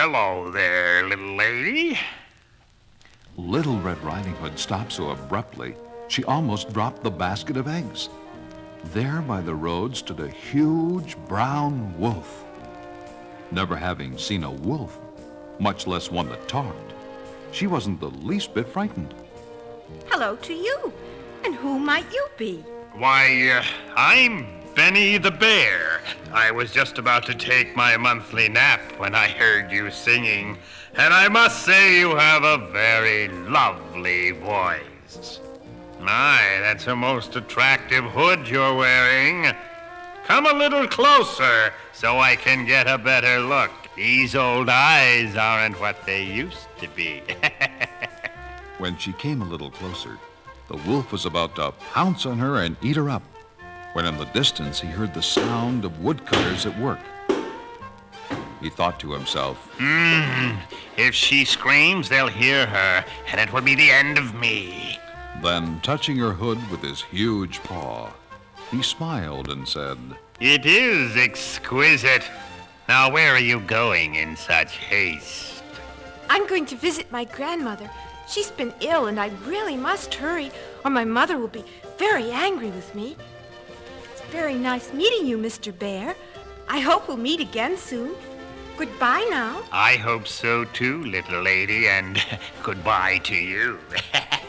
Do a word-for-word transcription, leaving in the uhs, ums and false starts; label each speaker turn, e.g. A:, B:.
A: Hello there, little lady.
B: Little Red Riding Hood stopped so abruptly, she almost dropped the basket of eggs. There by the road stood a huge brown wolf. Never having seen a wolf, much less one that talked, she wasn't the least bit frightened.
C: Hello to you. And who might you be?
A: Why, uh, I'm Benny the Bear. I was just about to take my monthly nap when I heard you singing, and I must say you have a very lovely voice. My, that's a most attractive hood you're wearing. Come a little closer so I can get a better look. These old eyes aren't what they used to be.
B: When she came a little closer, the wolf was about to pounce on her and eat her up, when in the distance he heard the sound of woodcutters at work. He thought to himself,
A: Hmm, if she screams, they'll hear her, and it will be the end of me.
B: Then, touching her hood with his huge paw, he smiled and said,
A: It is exquisite. Now, where are you going in such haste?
C: I'm going to visit my grandmother. She's been ill, and I really must hurry, or my mother will be very angry with me. It's very nice meeting you, Mister Bear. I hope we'll meet again soon. Goodbye now.
A: I hope so too, little lady, and goodbye to you.